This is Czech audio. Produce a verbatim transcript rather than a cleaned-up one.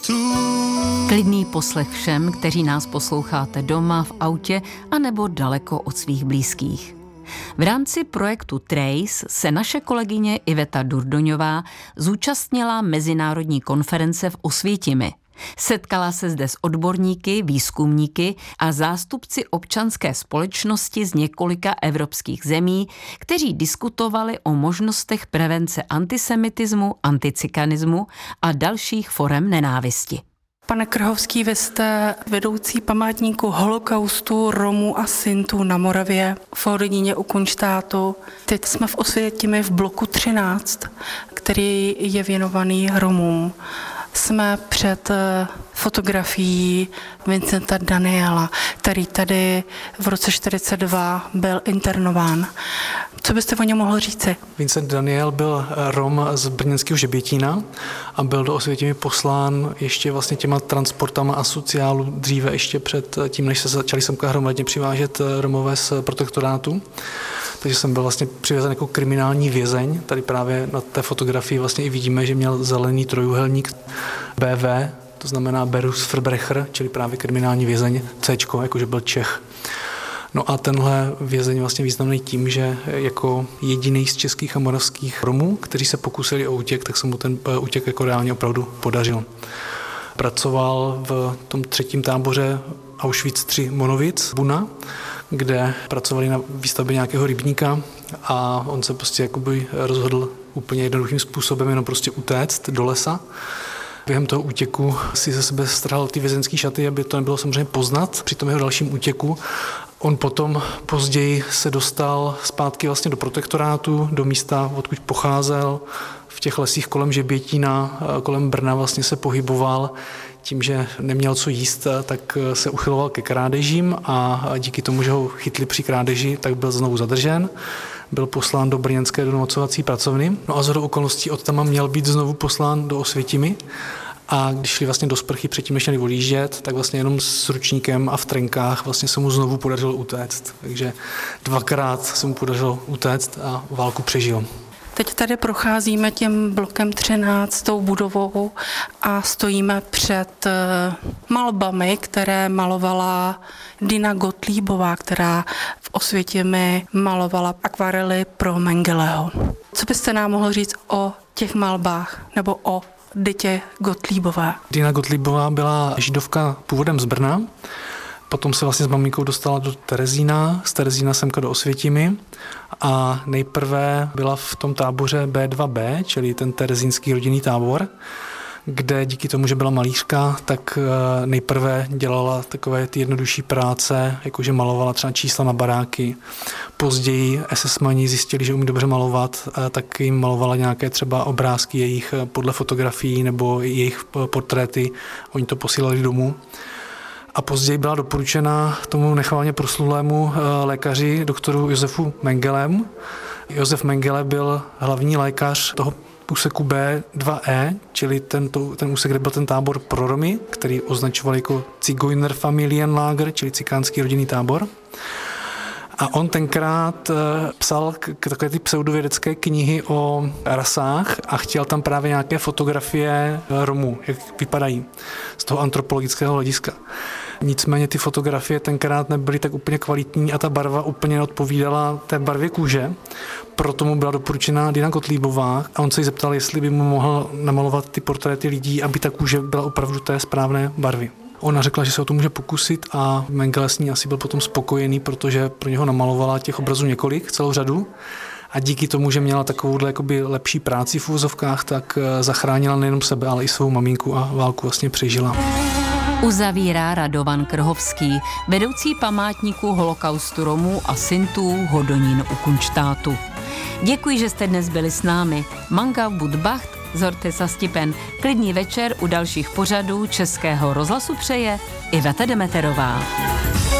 Klidný poslech všem, kteří nás posloucháte doma, v autě a nebo daleko od svých blízkých. V rámci projektu Trace se naše kolegyně Iveta Durdoňová zúčastnila mezinárodní konference v Osvětimi. Setkala se zde s odborníky, výzkumníky a zástupci občanské společnosti z několika evropských zemí, kteří diskutovali o možnostech prevence antisemitismu, anticikanismu a dalších forem nenávisti. Pane Krhovský, vy jste vedoucí památníku holokaustu Romů a Sintů na Moravě v Hodoníně u Kunštátu. Teď jsme v Osvětimi v bloku třináct, který je věnovaný Romům. Jsme před fotografií Vincenta Daniela, který tady v roce čtyřicet dva byl internován. Co byste o něm mohl říci? Vincent Daniel byl Rom z brněnského Žebětína a byl do Osvětimi poslán ještě vlastně těma transportama a sociálu dříve ještě před tím, než se začali semka hromadně přivážet Romové z protektorátu. Takže jsem byl vlastně přivezen jako kriminální vězeň. Tady právě na té fotografii vlastně i vidíme, že měl zelený trojúhelník bé vé, to znamená Berufsverbrecher, čili právě kriminální vězeň, Cčko, jakože byl Čech. No a tenhle vězeň vlastně významný tím, že jako jediný z českých a moravských Romů, kteří se pokusili o útěk, tak se mu ten útěk jako reálně opravdu podařil. Pracoval v tom třetím táboře Auschwitz tři Monovic, Buna, kde pracovali na výstavbě nějakého rybníka a on se prostě jakoby rozhodl úplně jednoduchým způsobem jenom prostě utéct do lesa. Během toho útěku si ze sebe strhal ty vězenské šaty, aby to nebylo samozřejmě poznat při tom jeho dalším útěku. On potom později se dostal zpátky vlastně do protektorátu, do místa, odkud pocházel. V těch lesích kolem Žebětína, kolem Brna vlastně se pohyboval. Tím, že neměl co jíst, tak se uchyloval ke krádežím a díky tomu, že ho chytli při krádeži, tak byl znovu zadržen. Byl poslán do brněnské donocovací pracovny. No a shodou okolností od tam měl být znovu poslán do Osvětimi. A když šli vlastně do sprchy předtím, než měli odjíždět, tak vlastně jenom s ručníkem a v trenkách vlastně se mu znovu podařilo utéct. Takže dvakrát se mu podařilo utéct a válku přežil. Teď tady procházíme tím blokem třináct, tou budovou a stojíme před malbami, které malovala Dina Gottliebová, která v Osvětimi malovala akvarely pro Mengeleho. Co byste nám mohl říct o těch malbách nebo o Ditě Gottliebové? Dina Gottliebová byla židovka původem z Brna. Potom se vlastně s maminkou dostala do Terezína, z Terezína semka do Osvětimi a nejprve byla v tom táboře bé dva bé, čili ten terezínský rodinný tábor, kde díky tomu, že byla malířka, tak nejprve dělala takové ty jednodušší práce, jakože malovala třeba čísla na baráky. Později esesmani zjistili, že umí dobře malovat, tak jim malovala nějaké třeba obrázky jejich podle fotografií nebo jejich portréty. Oni to posílali domů. A později byla doporučena tomu nechvalně proslulému lékaři doktoru Josefu Mengelemu. Josef Mengele byl hlavní lékař toho úseku bé dva é, čili ten, to, ten úsek, kde byl ten tábor pro Romy, který označoval jako Zigeunerfamilienlager, čili cikánský rodinný tábor. A on tenkrát psal k takové ty pseudovědecké knihy o rasách a chtěl tam právě nějaké fotografie Romů, jak vypadají z toho antropologického hlediska. Nicméně ty fotografie tenkrát nebyly tak úplně kvalitní a ta barva úplně neodpovídala té barvě kůže. Proto mu byla doporučena Dina Gottliebová a on se jí zeptal, jestli by mu mohl namalovat ty portréty lidí, aby ta kůže byla opravdu té správné barvy. Ona řekla, že se o to může pokusit a Mengele s ní asi byl potom spokojený, protože pro něho namalovala těch obrazů několik, celou řadu. A díky tomu, že měla takovouhle jakoby lepší práci v úvozovkách, tak zachránila nejenom sebe, ale i svou maminku a válku vlastně přežila. Uzavírá Radovan Krhovský, vedoucí památníku holokaustu Romů a Sintů Hodonín u Kunštátu. Děkuji, že jste dnes byli s námi. Manga Budbacht, Zorte Sastipen. Klidný večer u dalších pořadů Českého rozhlasu přeje Iveta Demeterová.